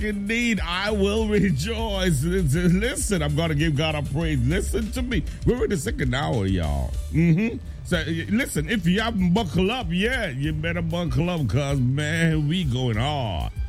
Indeed, I will rejoice. Listen, I'm going to give God a praise. Listen to me. We're in the second hour, y'all. So, listen, if you haven't buckled up yet, you better buckle up because, man, we going hard.